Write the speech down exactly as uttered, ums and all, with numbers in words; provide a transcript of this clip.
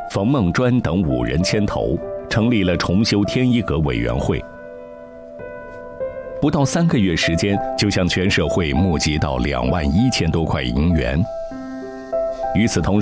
冯梦专等五人牵头，成立了重修天一阁委员会。不到三个月时间，就向全社会募集到两万一千多块银元。与此同